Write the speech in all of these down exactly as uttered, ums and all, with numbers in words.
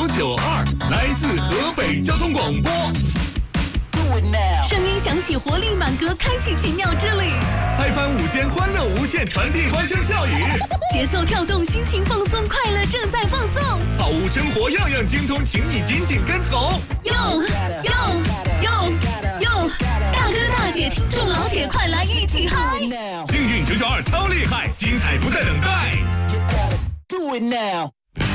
九九二，来自河北交通广播。 声音响起，活力满格，开启奇妙之旅。 拍翻午间，欢乐无限，传递欢声笑语。 节奏跳动，心情放松，快乐正在放送。 好物生活样样精通，请你紧紧跟从。 哟哟哟哟！大哥大姐，听众老铁，快来一起嗨！ 幸运九九二超厉害，精彩不再等待。 Do it now.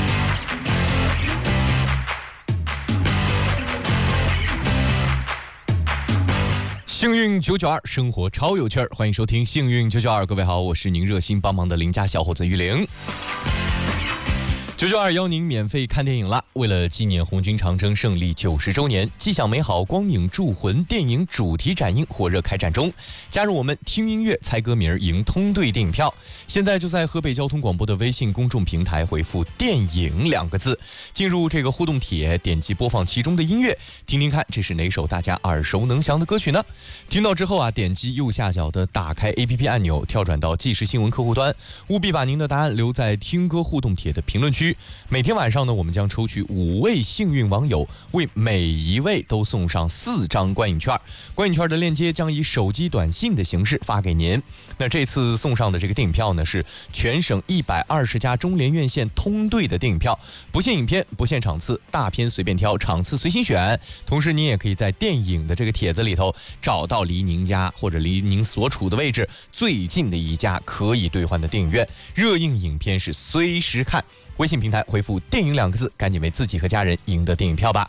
幸运九九二，生活超有趣儿，欢迎收听幸运九九二。各位好，我是您热心帮忙的邻家小伙子玉玲。九九二邀您免费看电影啦！为了纪念红军长征胜利九十周年，既享美好光影铸魂电影主题展映火热开展中，加入我们听音乐猜歌名赢通兑电影票。现在就在河北交通广播的微信公众平台回复电影两个字，进入这个互动帖，点击播放其中的音乐，听听看这是哪首大家耳熟能详的歌曲呢？听到之后啊，点击右下角的打开 A P P 按钮，跳转到即时新闻客户端，务必把您的答案留在听歌互动帖的评论区。每天晚上呢，我们将抽取五位幸运网友，为每一位都送上四张观影券。观影券的链接将以手机短信的形式发给您。那这次送上的这个电影票呢，是全省一百二十家中联院线通兑的电影票，不限影片，不限场次，大片随便挑，场次随心选。同时，您也可以在电影的这个帖子里头找到离您家或者离您所处的位置最近的一家可以兑换的电影院，热映影片是随时看。微信平台回复电影两个字，赶紧为自己和家人赢得电影票吧。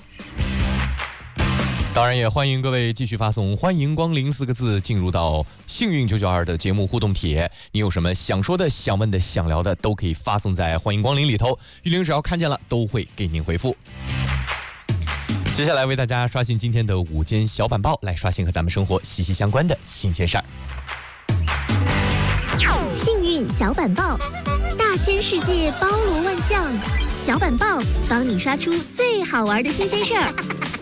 当然也欢迎各位继续发送欢迎光临四个字进入到幸运九九二的节目互动帖，你有什么想说的、想问的、想聊的，都可以发送在欢迎光临里头，玉玲只要看见了都会给您回复。接下来为大家刷新今天的午间小板报，来刷新和咱们生活息息相关的新鲜事儿。 幸运小板报，大千世界包罗万象，小板报帮你刷出最好玩的新鲜事儿。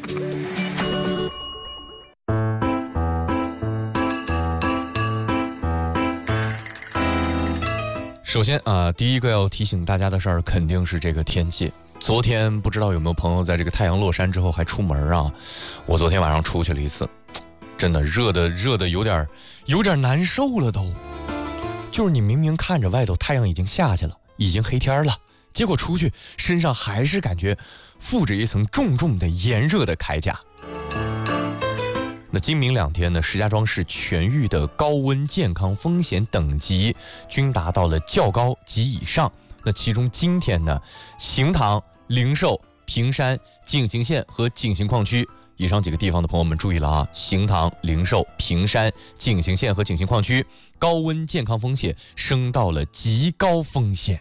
首先啊，第一个要提醒大家的事儿肯定是这个天气。昨天不知道有没有朋友在这个太阳落山之后还出门啊？我昨天晚上出去了一次，真的热的热的有点有点难受了都。就是你明明看着外头太阳已经下去了，已经黑天了，结果出去身上还是感觉附着一层重重的炎热的铠甲。那今明两天呢，石家庄市全域的高温健康风险等级均达到了较高及以上。那其中今天呢，行堂、灵寿、平山、景行县和景行矿区以上几个地方的朋友们注意了啊！行堂、灵寿、平山、景行县和景行矿区高温健康风险升到了极高风险。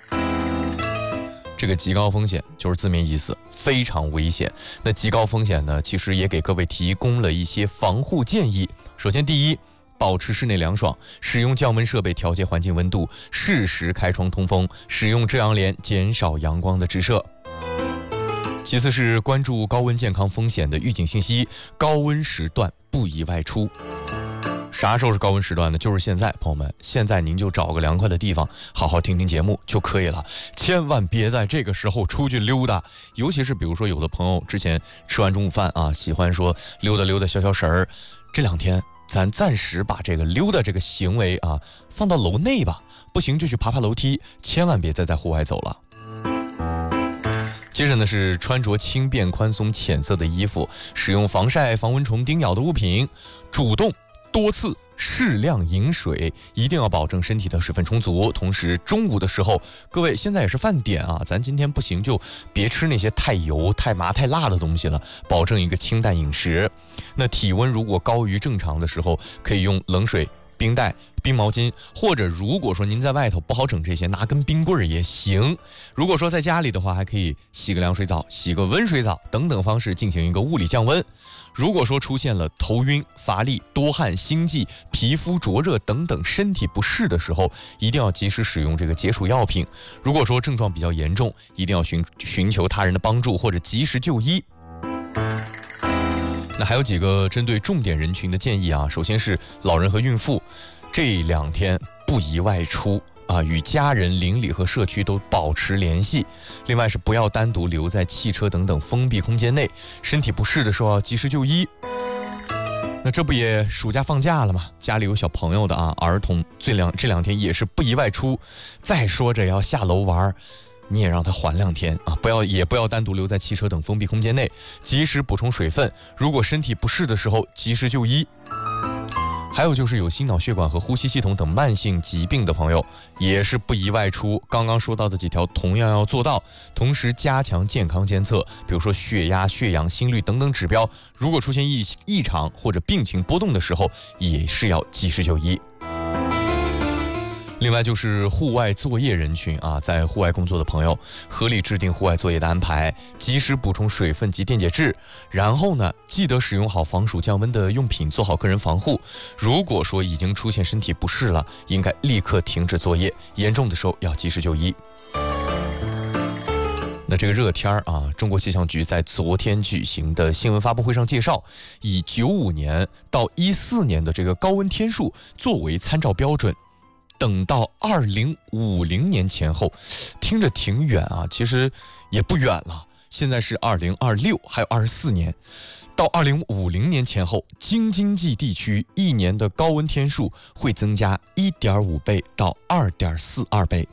这个极高风险就是字面意思，非常危险。那极高风险呢，其实也给各位提供了一些防护建议。首先，第一，保持室内凉爽，使用降温设备调节环境温度，适时开窗通风，使用遮阳帘，减少阳光的直射。其次是关注高温健康风险的预警信息，高温时段不宜外出。啥时候是高温时段呢？就是现在，朋友们，现在您就找个凉快的地方，好好听听节目就可以了，千万别在这个时候出去溜达。尤其是比如说有的朋友之前吃完中午饭啊，喜欢说溜达溜达消消食儿，这两天咱暂时把这个溜达这个行为啊放到楼内吧，不行就去爬爬楼梯，千万别再在户外走了。接着呢是穿着轻便宽松浅色的衣服，使用防晒防蚊虫叮咬的物品，主动多次适量饮水，一定要保证身体的水分充足。同时中午的时候，各位现在也是饭点啊，咱今天不行就别吃那些太油太麻太辣的东西了，保证一个清淡饮食。那体温如果高于正常的时候，可以用冷水、冰袋、冰毛巾，或者如果说您在外头不好整这些，拿根冰棍儿也行。如果说在家里的话，还可以洗个凉水澡、洗个温水澡等等方式进行一个物理降温。如果说出现了头晕、乏力、多汗、心悸、皮肤灼热等等身体不适的时候，一定要及时使用这个解暑药品。如果说症状比较严重，一定要寻寻求他人的帮助或者及时就医。那还有几个针对重点人群的建议啊，首先是老人和孕妇，这两天不宜外出啊，与家人、邻里和社区都保持联系。另外是不要单独留在汽车等等封闭空间内，身体不适的时候要及时就医。那这不也暑假放假了吗？家里有小朋友的啊，儿童这两这两天也是不宜外出。再说着要下楼玩，你也让他缓两天啊，不要也不要单独留在汽车等封闭空间内，及时补充水分。如果身体不适的时候，及时就医。还有就是有心脑血管和呼吸系统等慢性疾病的朋友，也是不宜外出。刚刚说到的几条同样要做到，同时加强健康监测，比如说血压、血氧、心率等等指标，如果出现异异常或者病情波动的时候，也是要及时就医。另外就是户外作业人群啊，在户外工作的朋友，合理制定户外作业的安排，及时补充水分及电解质，然后呢，记得使用好防暑降温的用品，做好个人防护。如果说已经出现身体不适了，应该立刻停止作业，严重的时候要及时就医。那这个热天啊，中国气象局在昨天举行的新闻发布会上介绍，以九五年到一四年的这个高温天数作为参照标准。等到二零五零年前后，听着挺远啊，其实也不远了。现在是二零二六，还有二十四年，到二零五零年前后，京津冀地区一年的高温天数会增加一点五倍到二点四二倍。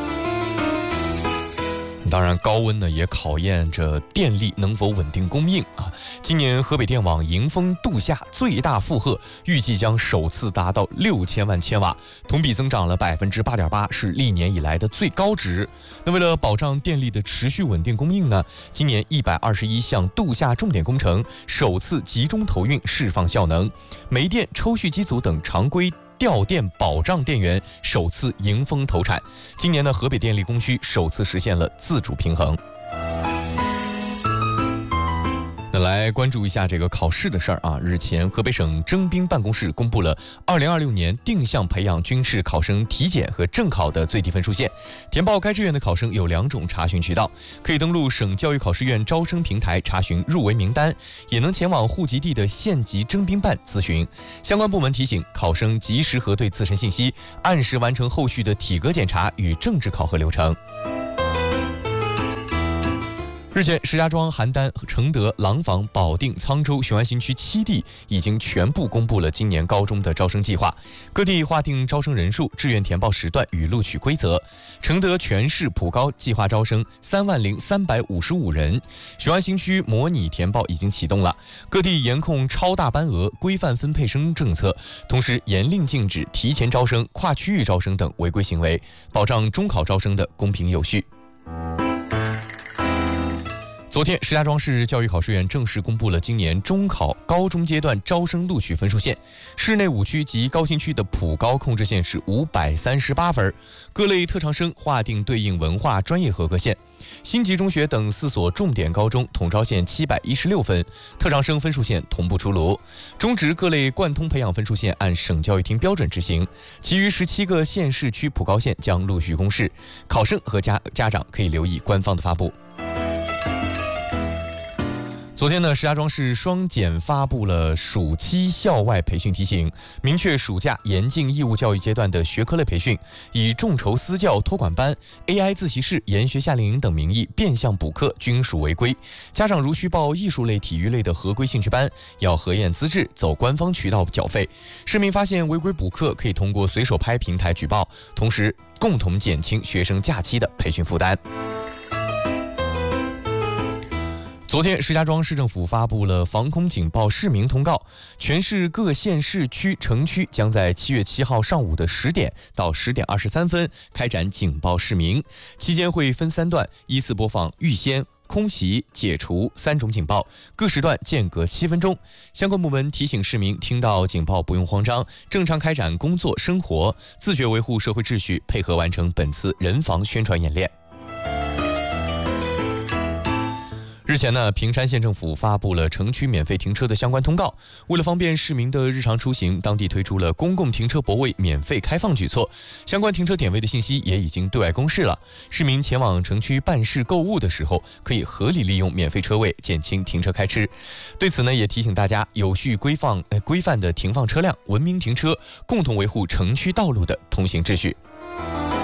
当然，高温呢也考验着电力能否稳定供应啊。今年河北电网迎峰度夏最大负荷预计将首次达到六千万千瓦，同比增长了百分之八点八，是历年以来的最高值。那为了保障电力的持续稳定供应呢，今年一百二十一项度夏重点工程首次集中投运释放效能，煤电、抽蓄机组等常规调电保障电源首次迎峰投产，今年的河北电力供需首次实现了自主平衡。那来关注一下这个考试的事儿啊。日前，河北省征兵办公室公布了二零二六年定向培养军事考生体检和正考的最低分数线。填报该志愿的考生有两种查询渠道，可以登录省教育考试院招生平台查询入围名单，也能前往户籍地的县级征兵办咨询。相关部门提醒考生及时核对自身信息，按时完成后续的体格检查与政治考核流程。日前，石家庄、邯郸、承德、廊坊、保定、沧州、雄安新区七地已经全部公布了今年高中的招生计划，各地划定招生人数、志愿填报时段与录取规则。承德全市普高计划招生三万零三百五十五人，雄安新区模拟填报已经启动了，各地严控超大班额、规范分配生政策，同时严令禁止提前招生、跨区域招生等违规行为，保障中考招生的公平有序。昨天，石家庄市教育考试院正式公布了今年中考高中阶段招生录取分数线。市内五区及高新区的普高控制线是五百三十八分，各类特长生划定对应文化专业合格线。新集中学等四所重点高中统招线七百一十六分，特长生分数线同步出炉。中职各类贯通培养分数线按省教育厅标准执行，其余十七个县市区普高线将陆续公示，考生和家家长可以留意官方的发布。昨天呢，石家庄市双减发布了暑期校外培训提醒，明确暑假严禁义务教育阶段的学科类培训，以众筹私教、托管班、A I 自习室、研学夏令营等名义变相补课均属违规。家长如需报艺术类、体育类的合规兴趣班，要核验资质，走官方渠道缴费。市民发现违规补课，可以通过随手拍平台举报，同时共同减轻学生假期的培训负担。昨天，石家庄市政府发布了防空警报市民通告，全市各县市区城区将在七月七号上午的十点到十点二十三分开展警报市民，期间会分三段依次播放预先、空袭、解除三种警报，各时段间隔七分钟。相关部门提醒市民，听到警报不用慌张，正常开展工作生活，自觉维护社会秩序，配合完成本次人防宣传演练。日前呢，平山县政府发布了城区免费停车的相关通告。为了方便市民的日常出行，当地推出了公共停车泊位免费开放举措，相关停车点位的信息也已经对外公示了。市民前往城区办事购物的时候，可以合理利用免费车位，减轻停车开支。对此呢，也提醒大家有序规放呃规范的停放车辆，文明停车，共同维护城区道路的通行秩序。